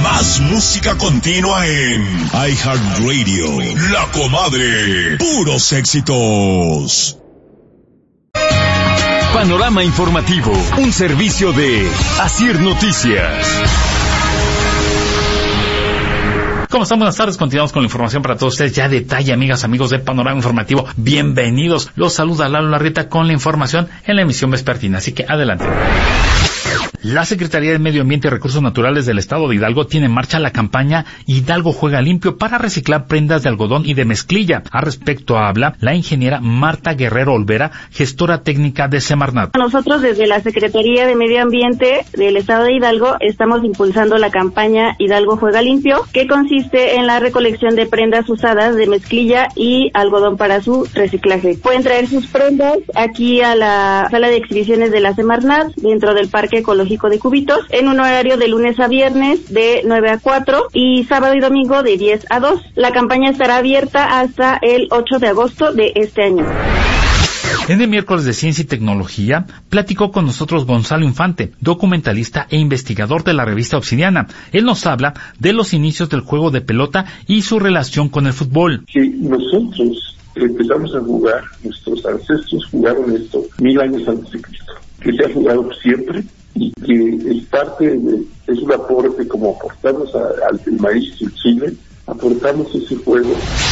Más música continua en iHeartRadio. La Comadre. Puros éxitos. Panorama informativo. Un servicio de Asir Noticias. ¿Cómo están? Buenas tardes. Continuamos con la información para todos ustedes. Ya detalle, amigas, amigos de Panorama Informativo. Bienvenidos. Los saluda Lalo Larrieta con la información en la emisión vespertina. Así que adelante. La Secretaría de Medio Ambiente y Recursos Naturales del Estado de Hidalgo tiene en marcha la campaña Hidalgo Juega Limpio para reciclar prendas de algodón y de mezclilla. Al respecto habla la ingeniera Marta Guerrero Olvera, gestora técnica de Semarnat. Nosotros desde la Secretaría de Medio Ambiente del Estado de Hidalgo estamos impulsando la campaña Hidalgo Juega Limpio, que consiste en la recolección de prendas usadas de mezclilla y algodón para su reciclaje. Pueden traer sus prendas aquí a la sala de exhibiciones de la Semarnat, dentro del Parque Ecológico de Cubitos, en un horario de lunes a viernes de 9 a 4 y sábado y domingo de 10 a 2. La campaña estará abierta hasta el 8 de agosto de este año. En el miércoles de Ciencia y Tecnología, platicó con nosotros Gonzalo Infante, documentalista e investigador de la revista Obsidiana. Él nos habla de los inicios del juego de pelota y su relación con el fútbol. Que nosotros empezamos a jugar, nuestros ancestros jugaron esto 1000 años antes de Cristo, que se ha jugado siempre y que es parte es un aporte, como aportamos al maíz y el chile, aportamos ese juego